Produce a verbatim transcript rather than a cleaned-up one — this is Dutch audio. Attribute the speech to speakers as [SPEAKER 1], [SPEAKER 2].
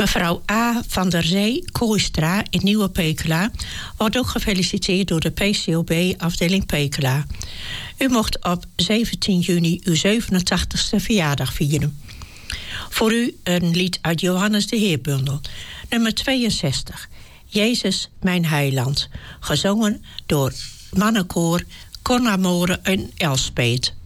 [SPEAKER 1] Mevrouw A. van der Zee Kooistra in Nieuwe Pekela wordt ook gefeliciteerd door de P C O B afdeling Pekela. U mocht op zeventien juni uw zevenentachtigste verjaardag vieren. Voor u een lied uit Johannes de Heerbundel, nummer tweeënzestig. Jezus, mijn heiland, gezongen door mannenkoor Conamore en Elspet.